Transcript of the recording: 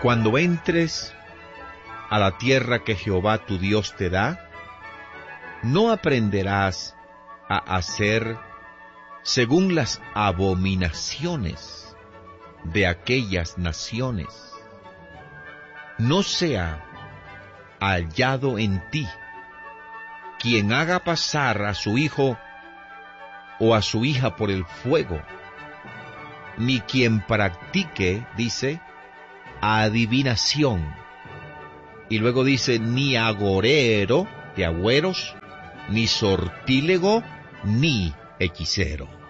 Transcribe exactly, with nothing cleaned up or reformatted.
Cuando entres a la tierra que Jehová tu Dios te da, no aprenderás a hacer según las abominaciones de aquellas naciones. No sea hallado en ti quien haga pasar a su hijo o a su hija por el fuego, ni quien practique, dice, adivinación. Y luego dice, ni agorero de agüeros, ni sortílego, ni hechicero.